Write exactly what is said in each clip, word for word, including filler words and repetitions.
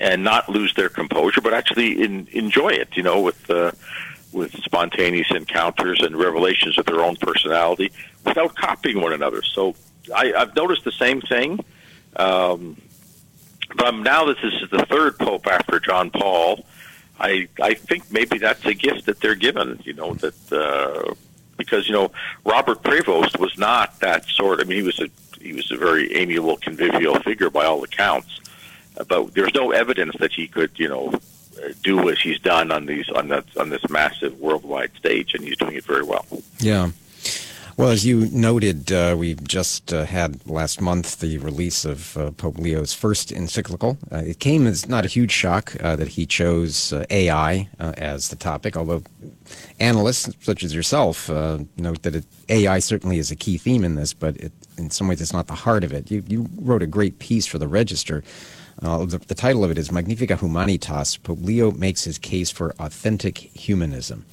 and not lose their composure, but actually in, enjoy it, you know, with uh, with spontaneous encounters and revelations of their own personality without copying one another. So I, I've noticed the same thing. Um, but now that this is the third pope after John Paul, I I think maybe that's a gift that they're given, you know, that uh, because, you know, Robert Prevost was not that sort. I mean, he was a he was a very amiable, convivial figure by all accounts. But there's no evidence that he could, you know, do what he's done on these on that on this massive worldwide stage, and he's doing it very well. Yeah. Well, as you noted, uh, we just uh, had last month the release of uh, Pope Leo's first encyclical. Uh, it came as not a huge shock uh, that he chose uh, A I uh, as the topic, although analysts such as yourself uh, note that it, A I certainly is a key theme in this, but it, in some ways it's not the heart of it. You, you wrote a great piece for the Register. Uh, the, the title of it is Magnificat Humanitas. Pope Leo makes his case for authentic humanism.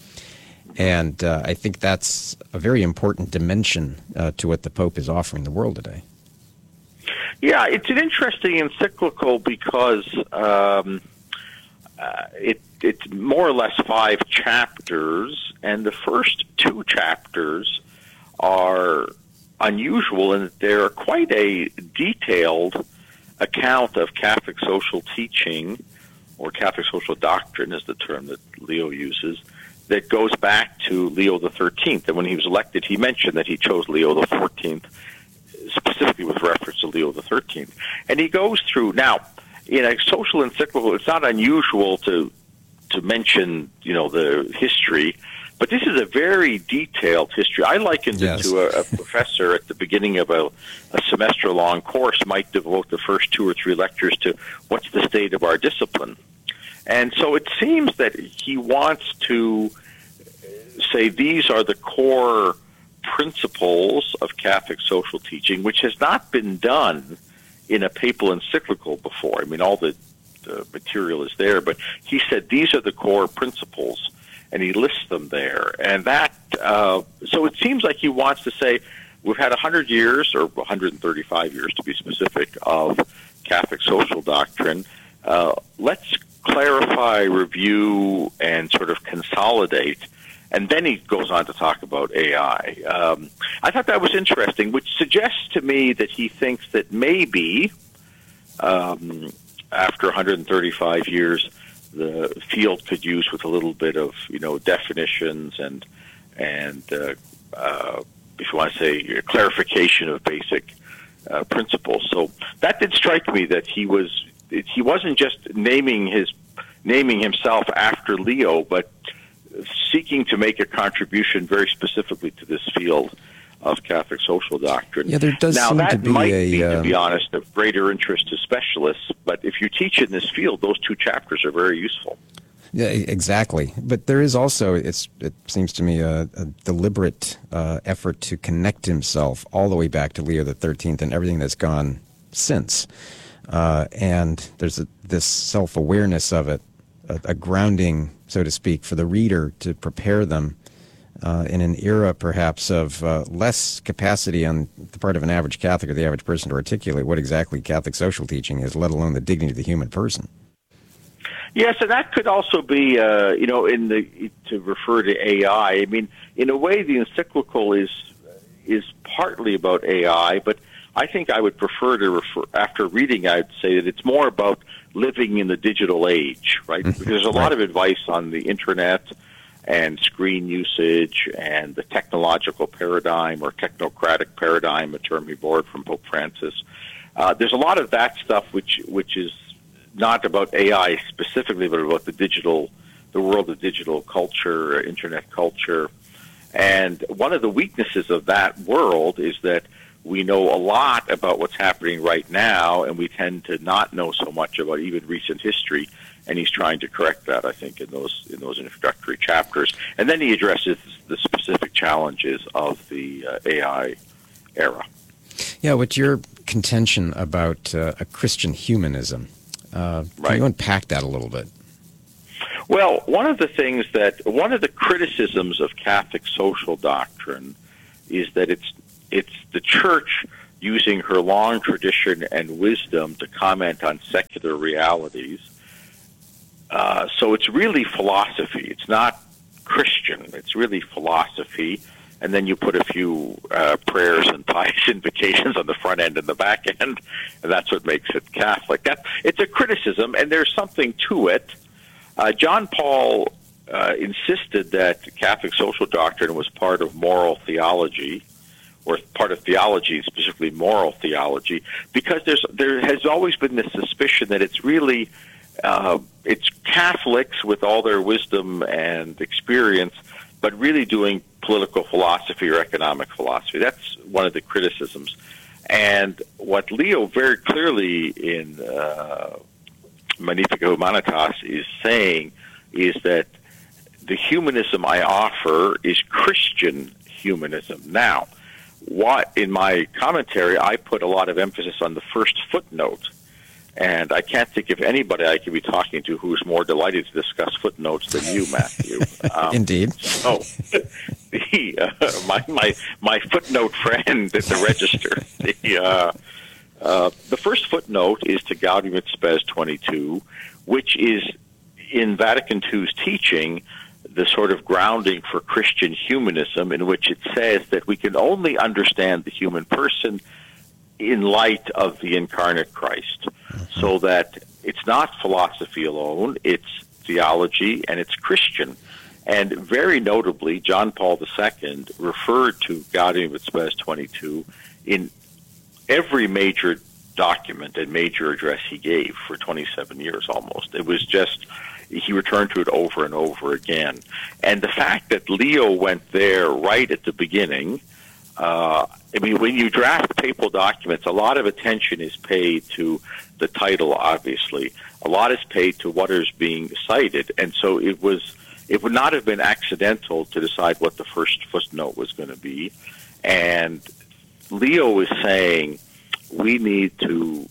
And uh, I think that's a very important dimension uh, to what the Pope is offering the world today. Yeah, it's an interesting encyclical because um, uh, it, it's more or less five chapters, and the first two chapters are unusual in that they're quite a detailed account of Catholic social teaching, or Catholic social doctrine is the term that Leo uses, that goes back to Leo the thirteenth. And when he was elected, he mentioned that he chose Leo the fourteenth, specifically with reference to Leo the thirteenth. And he goes through, now, in a social encyclical, it's not unusual to to mention, you know, the history, but this is a very detailed history. I likened yes. it to a, a professor at the beginning of a, a semester-long course might devote the first two or three lectures to what's the state of our discipline. And so it seems that he wants to say these are the core principles of Catholic social teaching, which has not been done in a papal encyclical before. I mean, all the, the material is there, but he said these are the core principles, and he lists them there. And that, uh, so it seems like he wants to say we've had one hundred years, or one hundred thirty-five years to be specific, of Catholic social doctrine. Uh, let's clarify, review, and sort of consolidate. And then he goes on to talk about A I. Um, I thought that was interesting, which suggests to me that he thinks that maybe um, after one hundred thirty-five years, the field could use with a little bit of, you know, definitions and and uh, uh, if you want to say clarification of basic uh, principles. So that did strike me that he was he wasn't just naming his naming himself after Leo, but seeking to make a contribution very specifically to this field of Catholic social doctrine. Yeah, there does now, seem that to be might a, be, to um, be honest, of greater interest to specialists, but if you teach in this field, those two chapters are very useful. Yeah, exactly. But there is also, it's, it seems to me, a, a deliberate uh, effort to connect himself all the way back to Leo the thirteenth and everything that's gone since. Uh, and there's a, this self-awareness of it, a, a grounding, so to speak, for the reader to prepare them uh, in an era, perhaps, of uh, less capacity on the part of an average Catholic or the average person to articulate what exactly Catholic social teaching is, let alone the dignity of the human person. Yes, and that could also be, uh, you know, in the to refer to A I. I mean, in a way, the encyclical is is partly about A I, but I think I would prefer to refer, after reading, I'd say that it's more about living in the digital age, right? Because there's a lot of advice on the internet and screen usage and the technological paradigm or technocratic paradigm, a term he borrowed from Pope Francis. Uh, there's a lot of that stuff which which is not about A I specifically, but about the digital, the world of digital culture, internet culture. And one of the weaknesses of that world is that we know a lot about what's happening right now, and we tend to not know so much about even recent history. And he's trying to correct that, I think, in those in those introductory chapters. And then he addresses the specific challenges of the uh, A I era. Yeah, what's your contention about uh, a Christian humanism? Uh, can right. you unpack that a little bit? Well, one of the things that, one of the criticisms of Catholic social doctrine is that it's it's the Church using her long tradition and wisdom to comment on secular realities uh, so it's really philosophy. It's not Christian. It's really philosophy. And then you put a few uh, prayers and pious invocations on the front end and the back end, and that's what makes it Catholic. That, it's a criticism, and there's something to it. Uh, John Paul uh, insisted that Catholic social doctrine was part of moral theology, or part of theology, specifically moral theology, because there's there has always been this suspicion that it's really uh, it's Catholics with all their wisdom and experience, but really doing political philosophy or economic philosophy. That's one of the criticisms. And what Leo very clearly in uh, Magnificat Humanitas is saying is that the humanism I offer is Christian humanism. Now, what in my commentary, I put a lot of emphasis on the first footnote. And I can't think of anybody I could be talking to who's more delighted to discuss footnotes than you, Matthew. Um, Indeed. So, the, uh, my my my footnote friend at the Register. The, uh, uh, the first footnote is to Gaudium et Spes twenty-two, which is in Vatican two's teaching the sort of grounding for Christian humanism, in which it says that we can only understand the human person in light of the incarnate Christ. So that it's not philosophy alone, it's theology, and it's Christian. And very notably, John Paul the Second referred to Gaudium et Spes twenty-two in every major document and major address he gave for twenty-seven years almost. It was just, he returned to it over and over again. And the fact that Leo went there right at the beginning, uh, I mean, when you draft papal documents, a lot of attention is paid to the title, obviously. A lot is paid to what is being cited. And so it was, it would not have been accidental to decide what the first footnote was going to be. And Leo is saying we need to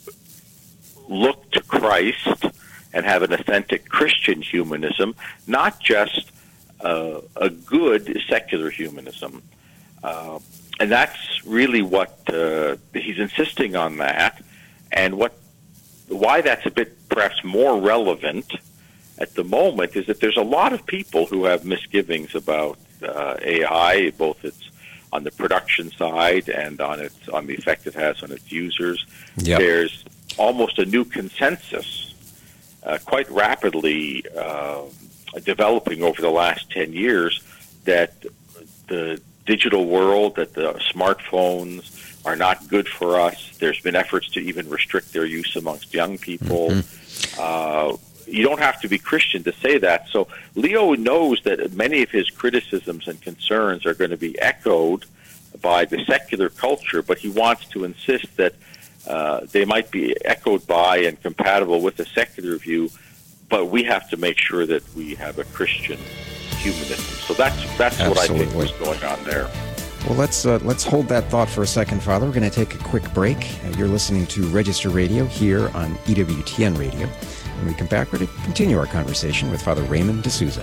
look to Christ and have an authentic Christian humanism, not just uh, a good secular humanism. Uh, and that's really what uh, he's insisting on that. And what why that's a bit perhaps more relevant at the moment is that there's a lot of people who have misgivings about uh, A I, both its on the production side and on its on the effect it has on its users. Yep. There's almost a new consensus uh, quite rapidly uh, developing over the last ten years that the digital world, that the smartphones are not good for us. There's been efforts to even restrict their use amongst young people. Mm-hmm. Uh, you don't have to be Christian to say that. So Leo knows that many of his criticisms and concerns are going to be echoed by the secular culture, but he wants to insist that uh, they might be echoed by and compatible with the secular view, but we have to make sure that we have a Christian humanism. So that's that's what I think was going on there. Well, let's uh, let's hold that thought for a second, Father. We're going to take a quick break. Uh, you're listening to Register Radio here on E W T N Radio. When we come back, we're going to continue our conversation with Father Raymond D'Souza.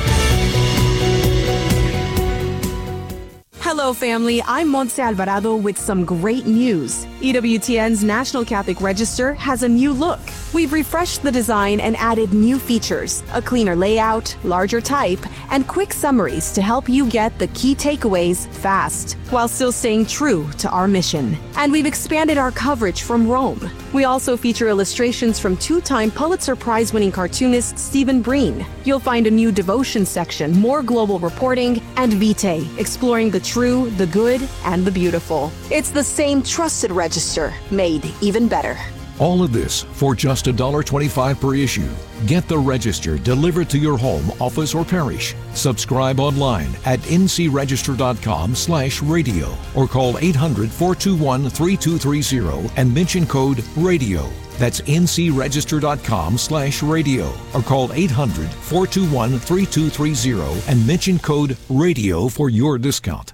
Hello, family. I'm Montse Alvarado with some great news. E W T N's National Catholic Register has a new look. We've refreshed the design and added new features, a cleaner layout, larger type, and quick summaries to help you get the key takeaways fast, while still staying true to our mission. And we've expanded our coverage from Rome. We also feature illustrations from two-time Pulitzer Prize-winning cartoonist Stephen Breen. You'll find a new devotion section, more global reporting, and Vitae, exploring the true, the good, and the beautiful. It's the same trusted register, made even better. All of this for just one dollar twenty-five per issue. Get the Register delivered to your home, office, or parish. Subscribe online at ncregister.com slash radio or call eight hundred, four two one, three two three zero and mention code RADIO. That's ncregister.com slash radio or call eight hundred, four two one, three two three zero and mention code RADIO for your discount.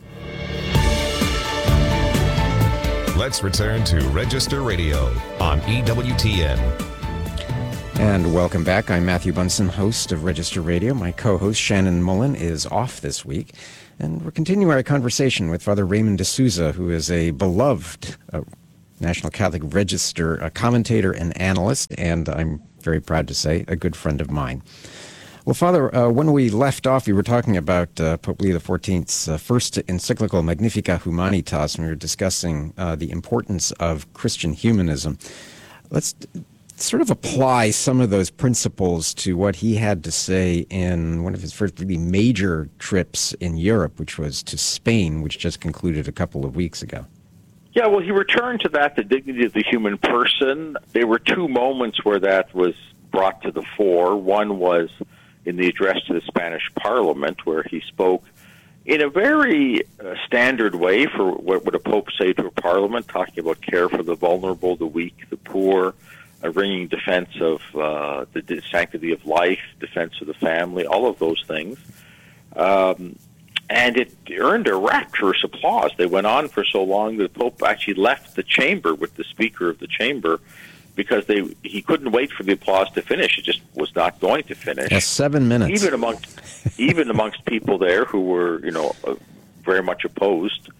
Let's return to Register Radio on E W T N. And welcome back. I'm Matthew Bunson, host of Register Radio. My co-host Shannon Mullen is off this week. And we're continuing our conversation with Father Raymond D'Souza, who is a beloved uh, National Catholic Register a commentator and analyst, and I'm very proud to say a good friend of mine. Well, Father, uh, when we left off, we were talking about uh, Pope Leo the fourteenth's uh, first encyclical Magnificat Humanitas, and we were discussing uh, the importance of Christian humanism. Let's sort of apply some of those principles to what he had to say in one of his first really major trips in Europe, which was to Spain, which just concluded a couple of weeks ago. Yeah, well, he returned to that, the dignity of the human person. There were two moments where that was brought to the fore. One was in the address to the Spanish Parliament, where he spoke in a very uh, standard way for what would a pope say to a parliament, talking about care for the vulnerable, the weak, the poor, a ringing defense of uh, the sanctity of life, defense of the family, all of those things. Um, and it earned a rapturous applause. They went on for so long that the Pope actually left the chamber with the Speaker of the Chamber because they he couldn't wait for the applause to finish. It just was not going to finish. Yeah, seven minutes. Even amongst even amongst people there who were, you know, uh, very much opposed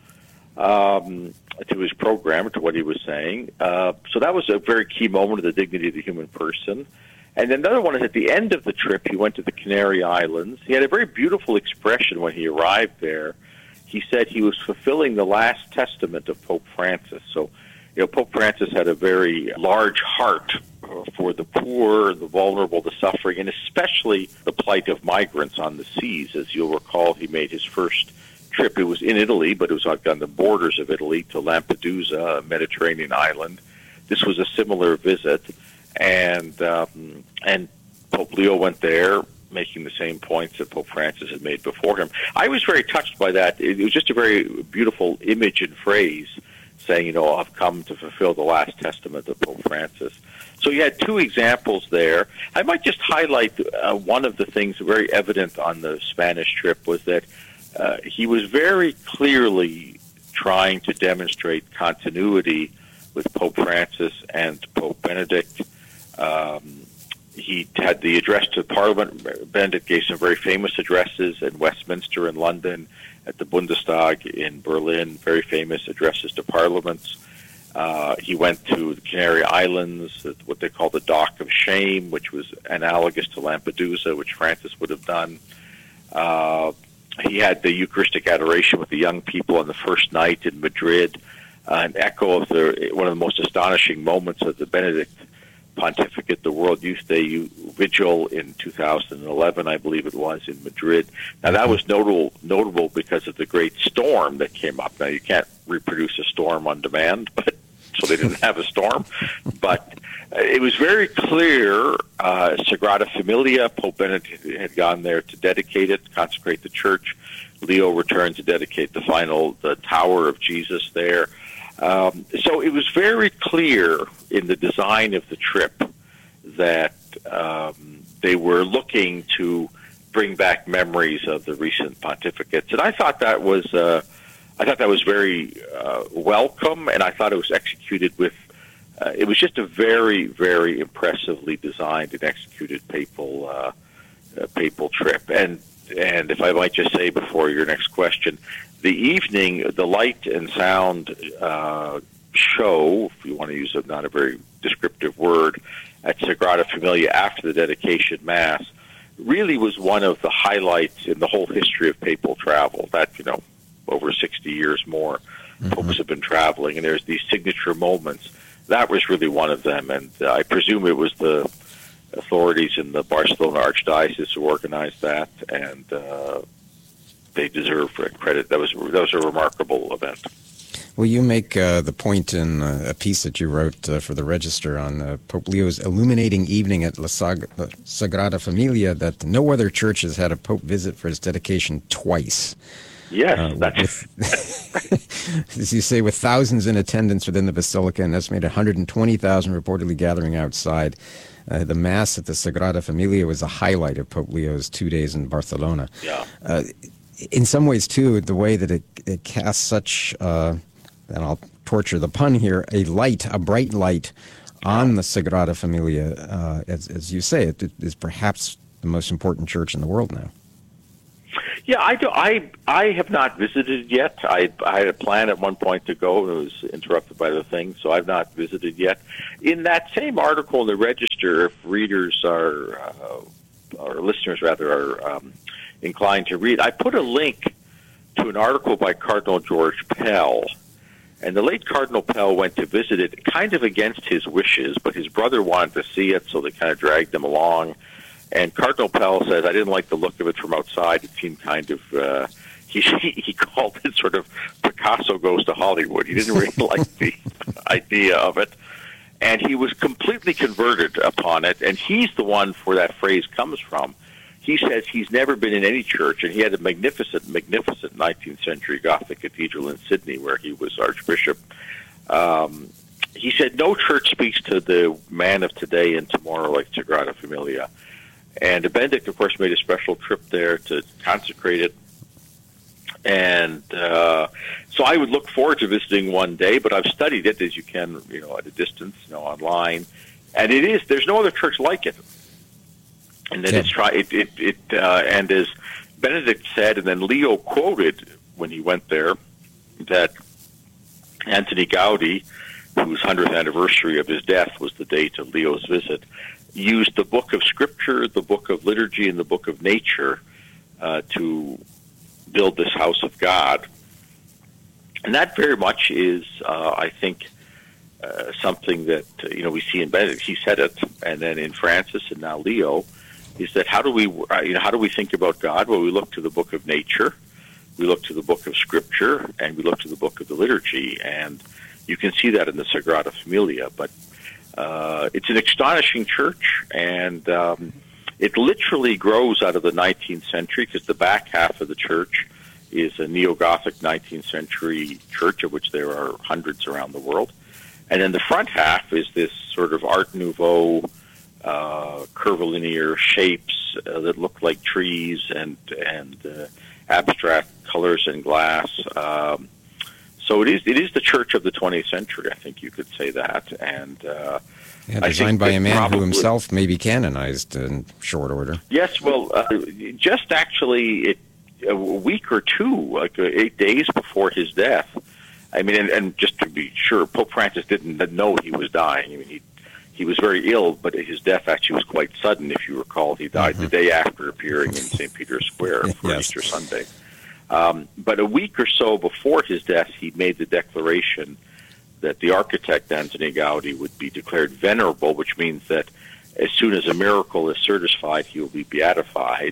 um, to his program, to what he was saying. Uh, so that was a very key moment of the dignity of the human person. And then another one is at the end of the trip, he went to the Canary Islands. He had a very beautiful expression when he arrived there. He said he was fulfilling the last testament of Pope Francis. So, you know, Pope Francis had a very large heart for the poor, the vulnerable, the suffering, and especially the plight of migrants on the seas. As you'll recall, he made his first trip. It was in Italy, but it was on the borders of Italy to Lampedusa, a Mediterranean island. This was a similar visit, and um, and Pope Leo went there, making the same points that Pope Francis had made before him. I was very touched by that. It was just a very beautiful image and phrase, saying, you know, I've come to fulfill the last testament of Pope Francis. So you had two examples there. I might just highlight uh, one of the things very evident on the Spanish trip was that uh, he was very clearly trying to demonstrate continuity with Pope Francis and Pope Benedict. Um, he had the address to Parliament. Benedict gave some very famous addresses in Westminster in London, at the Bundestag in Berlin, very famous addresses to parliaments. Uh, he went to the Canary Islands, what they call the Dock of Shame, which was analogous to Lampedusa, which Francis would have done. Uh, he had the Eucharistic adoration with the young people on the first night in Madrid, uh, an echo of the one of the most astonishing moments of the Benedict pontificate, the World Youth Day Vigil in two thousand eleven, I believe it was, in Madrid. Now, that was notable notable because of the great storm that came up. Now, you can't reproduce a storm on demand, but so they didn't have a storm. But uh, it was very clear, uh, Sagrada Familia, Pope Benedict had gone there to dedicate it, consecrate the church. Leo returned to dedicate the final, the Tower of Jesus there. Um, so it was very clear in the design of the trip that um, they were looking to bring back memories of the recent pontificates, and I thought that was uh, I thought that was very uh, welcome, and I thought it was executed with uh, it was just a very, very impressively designed and executed papal uh, uh, papal trip. And and if I might just say before your next question, the evening, the light and sound uh, show, if you want to use a, not a very descriptive word, at Sagrada Familia after the dedication Mass, really was one of the highlights in the whole history of papal travel. That, you know, over sixty years more, mm-hmm. popes have been traveling, and there's these signature moments. That was really one of them, and uh, I presume it was the authorities in the Barcelona Archdiocese who organized that, and uh, they deserve credit. That was that was a remarkable event. Well, you make uh, the point in uh, a piece that you wrote uh, for the Register on uh, Pope Leo's illuminating evening at La, Sag- La Sagrada Familia that no other church has had a pope visit for his dedication twice. Yes, uh, that's... with, as you say, with thousands in attendance within the Basilica, an estimated one hundred twenty thousand reportedly gathering outside. Uh, the Mass at the Sagrada Familia was a highlight of Pope Leo's two days in Barcelona. Yeah. Uh, in some ways, too, the way that it, it casts such, uh, and I'll torture the pun here, a light, a bright light on the Sagrada Familia, uh, as, as you say, it, it is perhaps the most important church in the world now. Yeah, I do. I I have not visited yet. I I had a plan at one point to go, and it was interrupted by the thing, so I've not visited yet. In that same article in the Register, if readers are, uh, or listeners rather, are um, inclined to read, I put a link to an article by Cardinal George Pell. And the late Cardinal Pell went to visit it kind of against his wishes, but his brother wanted to see it, so they kind of dragged him along. And Cardinal Pell says, I didn't like the look of it from outside. It seemed kind of, uh, he, he called it sort of Picasso Goes to Hollywood. He didn't really like the idea of it. And he was completely converted upon it, and he's the one where that phrase comes from. He says he's never been in any church, and he had a magnificent, magnificent nineteenth century Gothic cathedral in Sydney where he was Archbishop. Um, he said, no church speaks to the man of today and tomorrow like Sagrada Familia. And Benedict, of course, made a special trip there to consecrate it. And uh, so I would look forward to visiting one day, but I've studied it, as you can, you know, at a distance, you know, online. And it is, there's no other church like it. And then yeah. it's try it, it, it uh, and as Benedict said, and then Leo quoted when he went there, that Antoni Gaudi, whose hundredth anniversary of his death was the date of Leo's visit, used the book of Scripture, the book of liturgy, and the book of nature uh, to build this house of God. And that very much is, uh, I think, uh, something that, uh, you know, we see in Benedict. He said it, and then in Francis and now Leo, is that how do we, uh, you know, how do we think about God? Well, we look to the book of nature, we look to the book of Scripture, and we look to the book of the liturgy. And you can see that in the Sagrada Familia, but Uh, it's an astonishing church, and um, it literally grows out of the nineteenth century, because the back half of the church is a neo-Gothic nineteenth century church, of which there are hundreds around the world. And then the front half is this sort of Art Nouveau, uh, curvilinear shapes uh, that look like trees and, and uh, abstract colors and glass. Um, So it is it is the church of the twentieth century, I think you could say that. And uh, yeah, designed by a man probably, who himself may be canonized in short order. Yes, well, uh, just actually it, a week or two, like uh, eight days before his death, I mean, and, and just to be sure, Pope Francis didn't know he was dying. I mean, he, he was very ill, but his death actually was quite sudden, if you recall. He died mm-hmm. the day after appearing in Saint Peter's Square for yes. Easter Sunday. Um, but a week or so before his death, he made the declaration that the architect, Antoni Gaudi, would be declared venerable, which means that as soon as a miracle is certified, he will be beatified.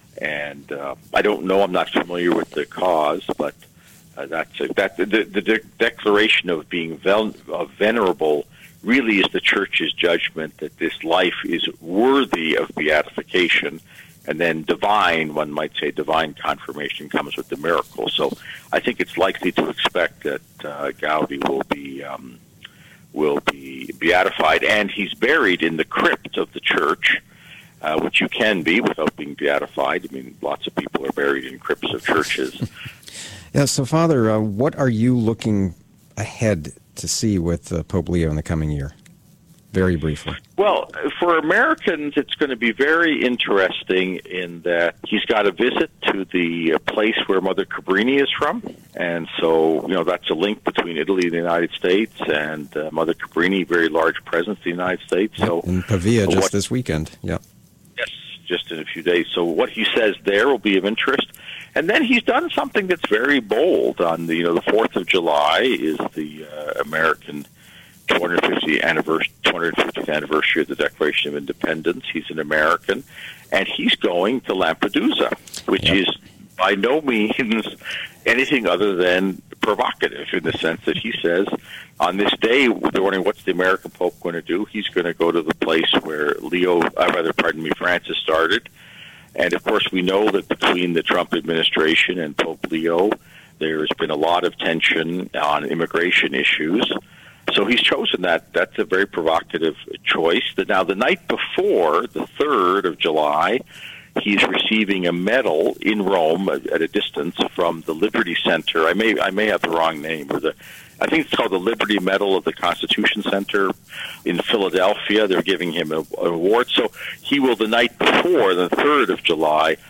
And uh, I don't know, I'm not familiar with the cause, but uh, that's a, that the, the de- declaration of being vel- of venerable really is the Church's judgment that this life is worthy of beatification. And then divine, one might say divine confirmation comes with the miracle. So I think it's likely to expect that uh, Gaudi will be um, will be beatified. And he's buried in the crypt of the church, uh, which you can be without being beatified. I mean, lots of people are buried in crypts of churches. Yeah, so Father, uh, what are you looking ahead to see with uh, Pope Leo in the coming year? Very briefly. Well, for Americans, it's going to be very interesting in that he's got a visit to the place where Mother Cabrini is from. And so, you know, that's a link between Italy and the United States, and uh, Mother Cabrini, very large presence in the United States. So in Pavia so just what, this weekend, yeah. Yes, just in a few days. So what he says there will be of interest. And then he's done something that's very bold. On the, you know, the fourth of July is the uh, American two hundred fiftieth anniversary, two hundred fiftieth anniversary of the Declaration of Independence. He's an American, and he's going to Lampedusa, which yep. is by no means anything other than provocative, in the sense that he says, on this day, they're wondering what's the American Pope going to do. He's going to go to the place where Leo, uh, rather, pardon me, Francis started. And of course, we know that between the Trump administration and Pope Leo, there's been a lot of tension on immigration issues. So he's chosen that. That's a very provocative choice. Now, the night before, the third of July, he's receiving a medal in Rome at a distance from the Liberty Center. I may I may have the wrong name. Or the, I think it's called the Liberty Medal of the Constitution Center in Philadelphia. They're giving him a, an award. So he will, the night before, the third of July,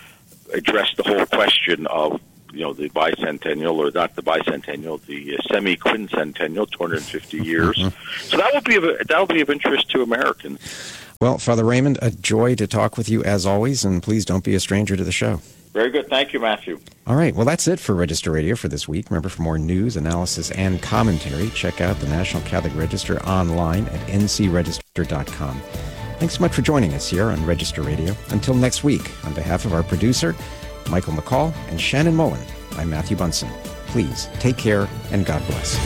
address the whole question of, you know, the bicentennial, or not the bicentennial, the semi-quincentennial, two hundred fifty years. So that will be of, that will be of interest to Americans. Well, Father Raymond, a joy to talk with you as always, and please don't be a stranger to the show. Very good. Thank you, Matthew. All right. Well, that's it for Register Radio for this week. Remember, for more news, analysis, and commentary, check out the National Catholic Register online at n c register dot com. Thanks so much for joining us here on Register Radio. Until next week, on behalf of our producer, Michael McCall, and Shannon Mullen, I'm Matthew Bunson. Please take care, and God bless.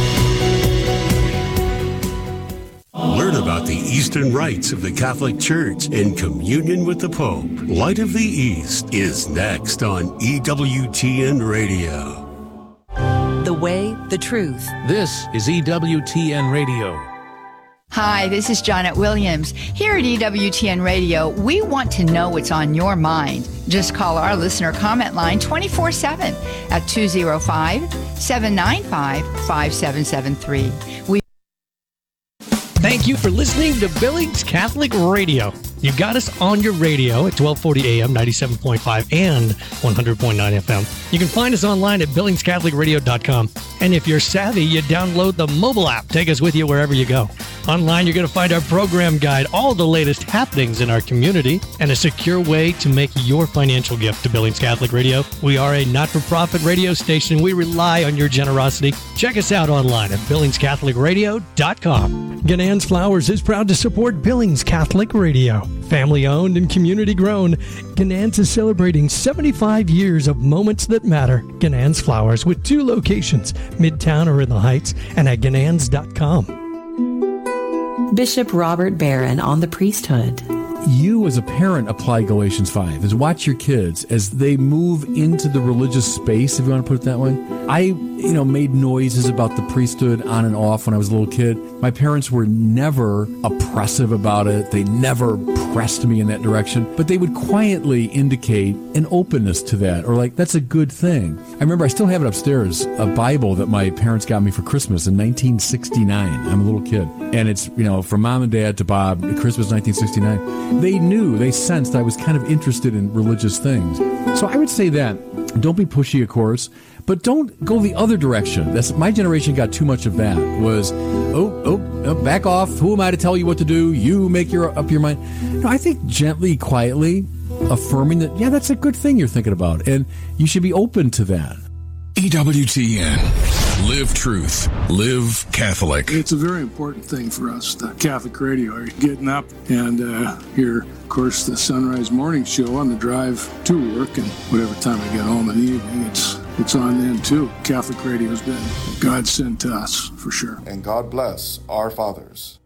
Learn about the Eastern rites of the Catholic Church in communion with the Pope. Light of the East is next on E W T N Radio. The way, the truth. This is E W T N Radio. Hi, this is Janet Williams. Here at E W T N Radio, we want to know what's on your mind. Just call our listener comment line twenty-four seven at two oh five, seven nine five, five seven seven three. We Thank you for listening to Billings Catholic Radio. You got us on your radio at twelve forty A M, ninety-seven point five, and one hundred point nine F M. You can find us online at billings catholic radio dot com. And if you're savvy, you download the mobile app. Take us with you wherever you go. Online, you're going to find our program guide, all the latest happenings in our community, and a secure way to make your financial gift to Billings Catholic Radio. We are a not-for-profit radio station. We rely on your generosity. Check us out online at billings catholic radio dot com. Ganann's Flowers is proud to support Billings Catholic Radio. Family-owned and community-grown, Ganann's is celebrating seventy-five years of moments that matter. Ganann's Flowers, with two locations, Midtown or in the Heights, and at ganans dot com. Bishop Robert Barron on the priesthood. You as a parent apply Galatians five, is watch your kids as they move into the religious space, if you want to put it that way. I, you know, made noises about the priesthood on and off when I was a little kid. My parents were never oppressive about it. They never pressed me in that direction, but they would quietly indicate an openness to that, or like, that's a good thing. I remember I still have it upstairs, a Bible that my parents got me for Christmas in nineteen sixty-nine. I'm a little kid. And it's, you know, from mom and dad to Bob, Christmas nineteen sixty-nine. They knew, they sensed I was kind of interested in religious things. So I would say that, don't be pushy, of course, but don't go the other direction. That's, my generation got too much of that. Was, oh, oh, oh, back off. Who am I to tell you what to do? You make your up your mind. No, I think gently, quietly affirming that, yeah, that's a good thing you're thinking about, and you should be open to that. E W T N. Live truth. Live Catholic. It's a very important thing for us, the Catholic radio. Are you getting up and uh, hear, of course, the Sunrise Morning Show on the drive to work, and whatever time I get home in the evening, it's it's on then too. Catholic radio's been God sent to us, for sure. And God bless our fathers.